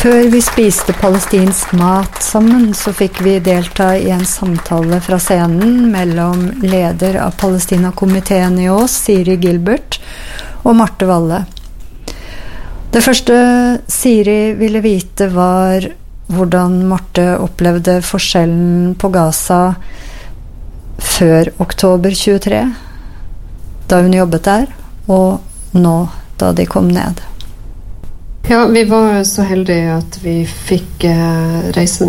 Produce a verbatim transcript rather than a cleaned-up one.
Før vi spiste palestinsk mat sammen, så fikk vi delta i en samtale fra scenen mellom leder av Palestina-komiteen i Ås, Siri Gilbert, og Marte Valle. Det første Siri ville vite var hvordan Marte opplevde forskjellen på Gaza før oktober tjuetre, da hun jobbet der, og nå da de kom ned. Ja, vi var så heldige at vi fikk eh, reise